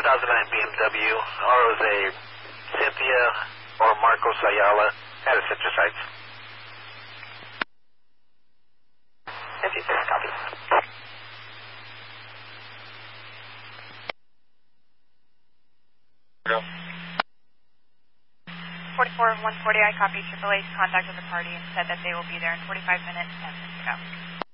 2009 BMW, ROSA Cynthia or Marcos Ayala at a Citrus Heights. Cynthia, copy. No. 44-140, I copy. AAA's contacted the party and said that they will be there in 45 minutes and good to go.